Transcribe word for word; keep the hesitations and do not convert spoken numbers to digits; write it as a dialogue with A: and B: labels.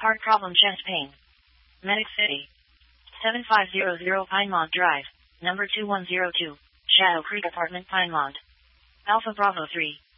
A: Heart problem, chest pain. Medic City. seven five zero zero Pinemont Drive, number two one zero two, Shadow Creek Apartment, Pinemont. Alpha Bravo three.